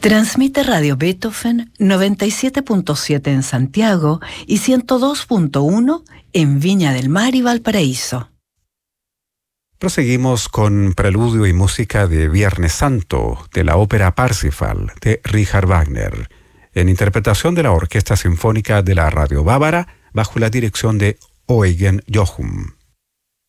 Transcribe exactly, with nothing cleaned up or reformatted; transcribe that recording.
Transmite Radio Beethoven noventa y siete punto siete en Santiago y ciento dos punto uno en Viña del Mar y Valparaíso. Proseguimos con preludio y música de Viernes Santo de la ópera Parsifal de Richard Wagner, en interpretación de la Orquesta Sinfónica de la Radio Bávara bajo la dirección de Eugen Jochum.